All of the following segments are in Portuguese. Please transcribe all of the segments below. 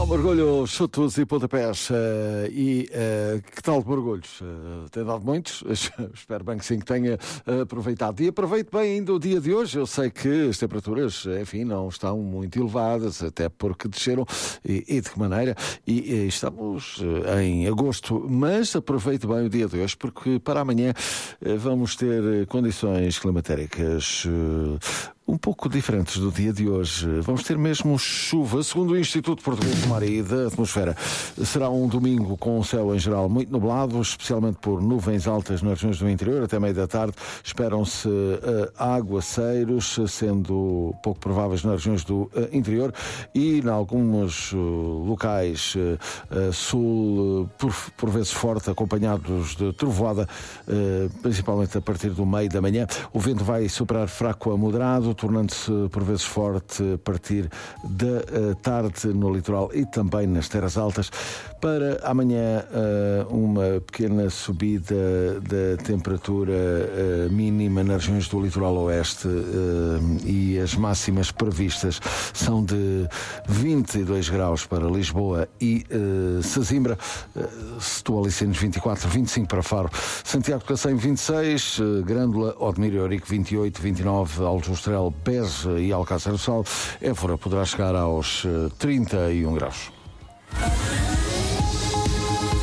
Ao mergulho, chutos e pontapés. Que tal de mergulhos? Tem dado muitos? Espero bem que sim, que tenha aproveitado. E aproveite bem ainda o dia de hoje. Eu sei que as temperaturas, enfim, não estão muito elevadas, até porque desceram. E de que maneira? E estamos em agosto, mas aproveite bem o dia de hoje, porque para amanhã vamos ter condições climatéricas um pouco diferentes do dia de hoje. Vamos ter mesmo chuva. Segundo o Instituto Português do Mar e da Atmosfera, será um domingo com o céu em geral muito nublado, especialmente por nuvens altas nas regiões do interior. Até meio da tarde esperam-se aguaceiros, sendo pouco prováveis nas regiões do interior e em alguns locais sul, por vezes forte, acompanhados de trovoada, principalmente a partir do meio da manhã. O vento vai superar fraco a moderado, tornando-se por vezes forte a partir da tarde no litoral e também nas terras altas. Para amanhã, uma pequena subida da temperatura mínima nas regiões do litoral oeste e as máximas previstas são de 22 graus para Lisboa e Sesimbra, Setúbal e Sines 24, 25 para Faro, Santiago de Cacém 26, Grândola, Odmira e Ourique 28, 29, Aljustrel, Beja e Alcácer do Sal. Évora poderá chegar aos 31 graus.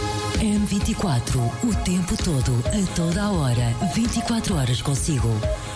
M24, o tempo todo, a toda a hora, 24 horas consigo.